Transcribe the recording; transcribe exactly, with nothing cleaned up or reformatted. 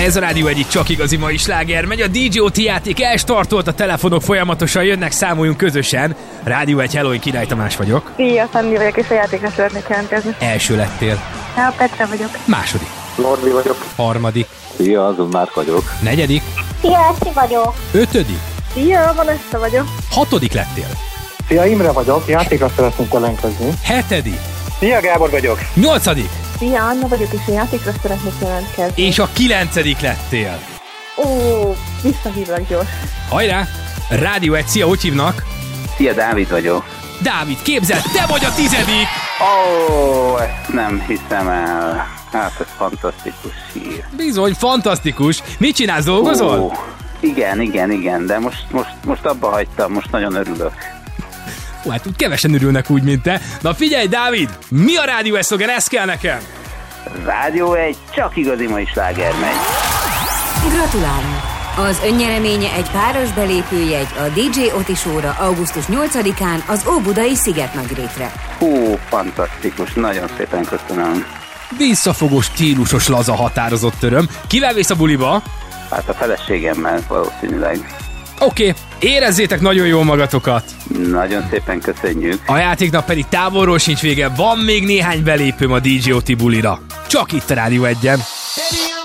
Ez a Rádió egyik csak igazi mai sláger. Megy a dé jé o té játék, elstartolt, a telefonok folyamatosan jönnek, számoljunk közösen. Rádió egy, hello, Király Tamás vagyok. Szia, Szandi vagyok, és a játékra szeretnék jelentkezni. Első lettél. Ja, Petra vagyok. Második. Norbi vagyok. Harmadik. Szia, azon Márk vagyok. Negyedik. Szia, Eszi vagyok. Ötödik. Szia, Vanessa vagyok. Hatodik lettél. Szia, Imre vagyok, játékra szeretnénk jelentkezni. Hetedik. Szia, Gábor vagyok. Nyolcadik. Szia, Anna vagyok, és a játékra szeretnék jelentkezni. És a kilencedik lettél. Ó, visszahívlak gyors. Hajrá! Rádió egy, szia, hogy hívnak? Szia, Dávid vagyok. Dávid, képzeld, te vagy a tizedik! Ó, oh, ezt nem hiszem el. Hát ez fantasztikus hír. Bizony, fantasztikus. Mit csinálsz, dolgozol? Ó, igen, igen, igen, de most, most, most abba hagytam, most nagyon örülök. Ó, hát úgy kevesen örülnek úgy, mint te. Na figyelj, Dávid, mi a Rádió egy szlogen? Ez kell nekem. Rádió egy, csak igazi mai sláger megy. Gratulálunk! Az önnyereménye egy páros belépőjegy a dé jé o té Show-ra augusztus nyolcadikán az Óbudai Szigetmagrétre. Hú, fantasztikus, nagyon szépen köszönöm. Visszafogó, stílusos, laza, határozott öröm. Kivel vész a buliba? Hát a feleségemmel valószínűleg. Oké, okay, érezzétek nagyon jól magatokat. Nagyon szépen köszönjük. A játéknak pedig távolról sincs vége, van még néhány belépőm a dé jé o té bulira. Csak itt a Rádió egyen.